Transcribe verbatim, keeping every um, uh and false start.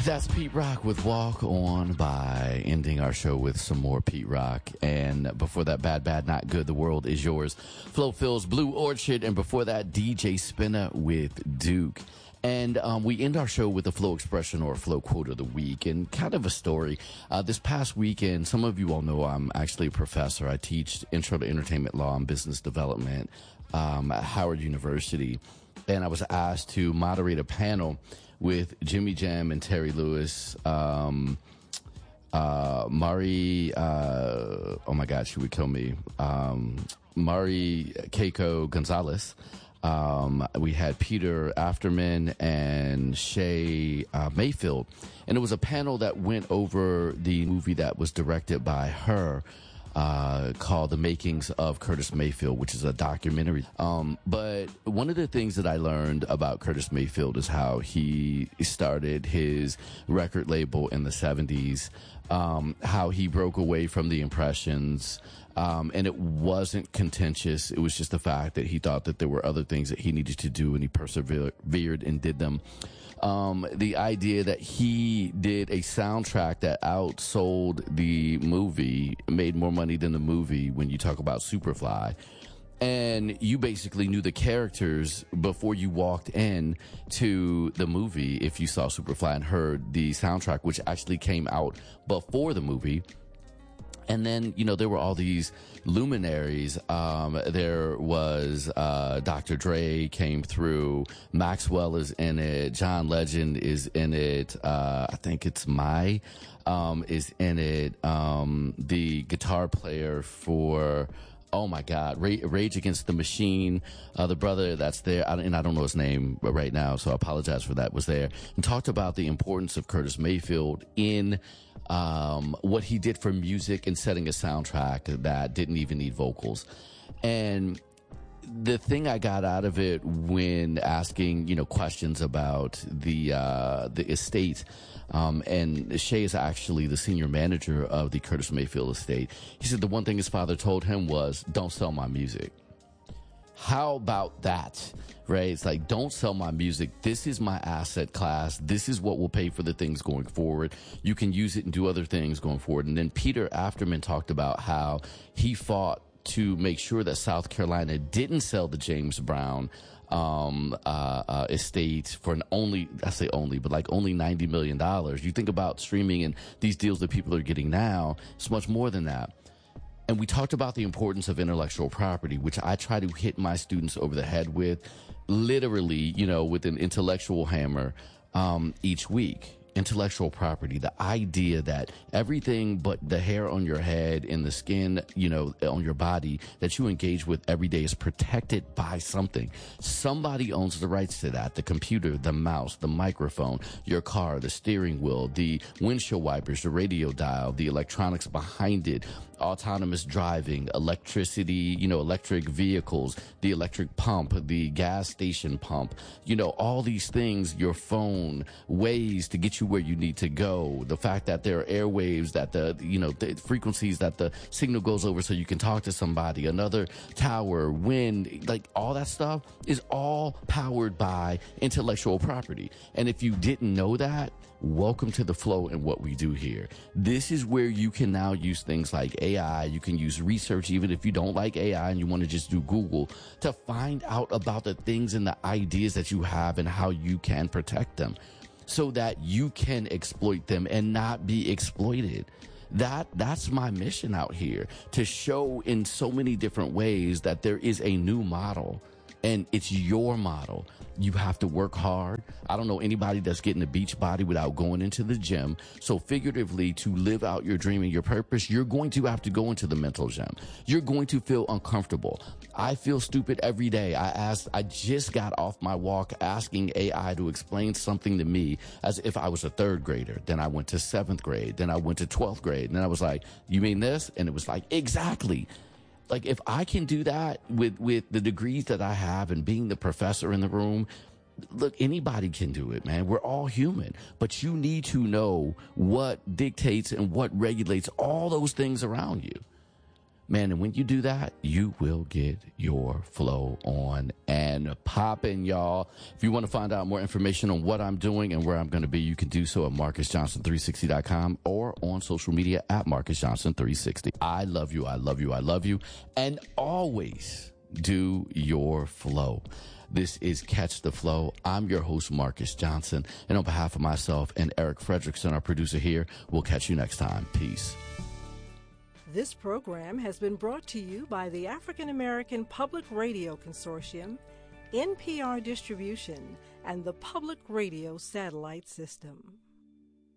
That's Pete Rock with Walk On By, ending our show with some more Pete Rock. And before that, Bad Bad Not Good, The World Is Yours. Flo Phil's Blue Orchid. And before that, D J Spinna with Duke. And um, we end our show with a Flow expression or a Flow quote of the week and kind of a story. Uh, this past weekend, some of you all know I'm actually a professor. I teach Intro to Entertainment Law and Business Development um, at Howard University. And I was asked to moderate a panel with Jimmy Jam and Terry Lewis, um, uh, Mari, uh, oh my God, she would kill me, um, Mari Keiko Gonzalez. Um, we had Peter Afterman and Shay uh, Mayfield. And it was a panel that went over the movie that was directed by her, Uh, called The Makings of Curtis Mayfield, which is a documentary. Um, but one of the things that I learned about Curtis Mayfield is how he started his record label in the seventies, um, how he broke away from the Impressions, um, and it wasn't contentious. It was just the fact that he thought that there were other things that he needed to do, and he persevered and did them. Um, the idea that he did a soundtrack that outsold the movie, made more money than the movie when you talk about Superfly. And you basically knew the characters before you walked in to the movie if you saw Superfly and heard the soundtrack, which actually came out before the movie. And then, you know, there were all these luminaries. Um, there was, uh, Doctor Dre came through. Maxwell is in it. John Legend is in it. Uh, I think it's Mai, um, is in it. Um, the guitar player for, oh my God, Rage Against the Machine, uh, the brother that's there, and I don't know his name right now, so I apologize for that, was there, and talked about the importance of Curtis Mayfield in um, what he did for music and setting a soundtrack that didn't even need vocals. And the thing I got out of it when asking, you know, questions about the uh, the estate, um, and Shay is actually the senior manager of the Curtis Mayfield estate. He said the one thing his father told him was, "Don't sell my music." How about that, right? It's like, don't sell my music. This is my asset class. This is what will pay for the things going forward. You can use it and do other things going forward. And then Peter Afterman talked about how he fought to make sure that South Carolina didn't sell the James Brown um uh, uh estate for an only, I say only, but like only ninety million dollars. You think about streaming and these deals that people are getting now, it's much more than that. And we talked about the importance of intellectual property, which I try to hit my students over the head with, literally, you know, with an intellectual hammer um each week. Intellectual property, the idea that everything but the hair on your head and the skin, you know, on your body that you engage with every day is protected by something. Somebody owns the rights to that. The computer, the mouse, the microphone, your car, the steering wheel, the windshield wipers, the radio dial, the electronics behind it, autonomous driving, electricity, you know, electric vehicles, the electric pump, the gas station pump, you know, all these things, your phone, ways to get you where you need to go, the fact that there are airwaves, that the, you know, the frequencies that the signal goes over so you can talk to somebody, another tower, wind, like all that stuff is all powered by intellectual property. And if you didn't know that, welcome to the flow and what we do here. This is where you can now use things like A I. You can use research, even if you don't like A I and you want to just do Google, to find out about the things and the ideas that you have and how you can protect them, so that you can exploit them and not be exploited. That, that's my mission out here, to show in so many different ways that there is a new model. And it's your model. You have to work hard. I don't know anybody that's getting a beach body without going into the gym. So figuratively, to live out your dream and your purpose, you're going to have to go into the mental gym. You're going to feel uncomfortable. I feel stupid every day. I asked, I just got off my walk asking A I to explain something to me as if I was a third grader. Then I went to seventh grade. Then I went to twelfth grade. And then I was like, you mean this? And it was like, exactly. Like, if I can do that with, with the degrees that I have and being the professor in the room, look, anybody can do it, man. We're all human. But you need to know what dictates and what regulates all those things around you. Man, and when you do that, you will get your flow on and popping, y'all. If you want to find out more information on what I'm doing and where I'm going to be, you can do so at Marcus Johnson three sixty dot com or on social media at Marcus Johnson three sixty. I love you, I love you, I love you, and always do your flow. This is Catch the Flow. I'm your host, Marcus Johnson, and on behalf of myself and Eric Fredrickson, our producer here, we'll catch you next time. Peace. This program has been brought to you by the African American Public Radio Consortium, N P R Distribution, and the Public Radio Satellite System.